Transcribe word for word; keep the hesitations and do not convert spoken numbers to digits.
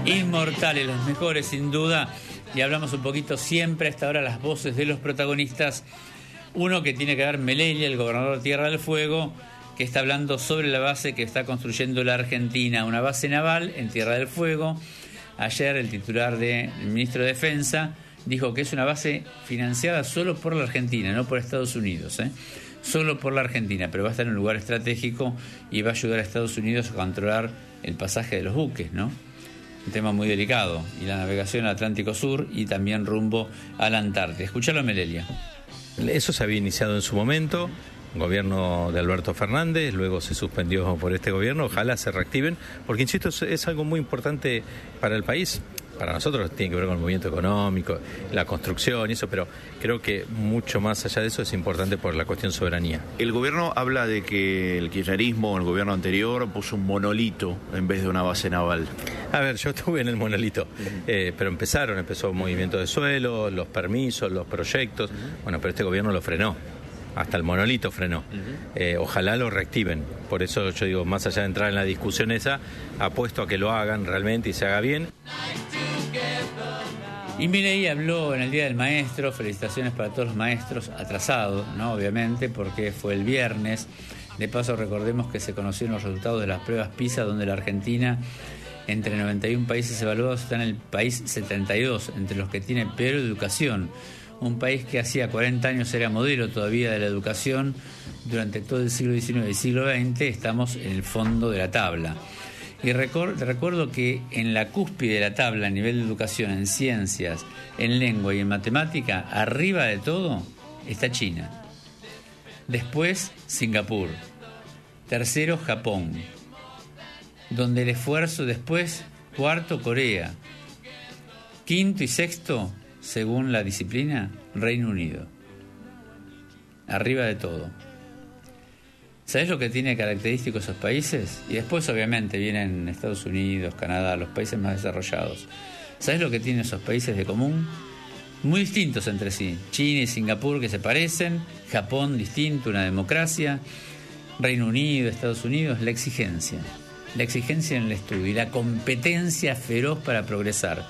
Inmortales, los mejores sin duda. Y hablamos un poquito siempre a esta hora las voces de los protagonistas. Uno que tiene que ver Melella, el gobernador de Tierra del Fuego, que está hablando sobre la base que está construyendo la Argentina, una base naval en Tierra del Fuego. Ayer el titular del ministro de Defensa dijo que es una base financiada solo por la Argentina, no por Estados Unidos, ¿eh? Solo por la Argentina, pero va a estar en un lugar estratégico y va a ayudar a Estados Unidos a controlar el pasaje de los buques, ¿no? Un tema muy delicado, y la navegación al Atlántico Sur y también rumbo a la Antártida. Escuchalo, Melella. Eso se había iniciado en su momento, gobierno de Alberto Fernández, luego se suspendió por este gobierno, ojalá se reactiven, porque insisto, es, es algo muy importante para el país. Para nosotros tiene que ver con el movimiento económico, la construcción y eso, pero creo que mucho más allá de eso es importante por la cuestión soberanía. El gobierno habla de que el kirchnerismo, el gobierno anterior, puso un monolito en vez de una base naval. A ver, yo estuve en el monolito, eh, pero empezaron, empezó movimiento de suelo, los permisos, los proyectos, bueno, pero este gobierno lo frenó. Hasta el monolito frenó. Eh, ojalá lo reactiven. Por eso yo digo, más allá de entrar en la discusión esa, apuesto a que lo hagan realmente y se haga bien. Y Milei habló en el Día del Maestro, felicitaciones para todos los maestros, atrasados, ¿no? Obviamente, porque fue el viernes. De paso, recordemos que se conocieron los resultados de las pruebas PISA, donde la Argentina, entre noventa y uno países evaluados, está en el país setenta y dos, entre los que tiene peor educación. Un país que hacía cuarenta años era modelo todavía de la educación. Durante todo el siglo diecinueve y el siglo veinte estamos en el fondo de la tabla. Y record, recuerdo que en la cúspide de la tabla a nivel de educación, en ciencias, en lengua y en matemática, arriba de todo está China. Después Singapur. Tercero Japón. Donde el esfuerzo después, cuarto Corea. Quinto y sexto, según la disciplina, Reino Unido. Arriba de todo. ¿Sabés lo que tiene característico esos países? Y después obviamente vienen Estados Unidos, Canadá, los países más desarrollados. ¿Sabés lo que tienen esos países de común? Muy distintos entre sí. China y Singapur, que se parecen, Japón distinto, una democracia, Reino Unido, Estados Unidos, la exigencia. La exigencia en el estudio y la competencia feroz para progresar.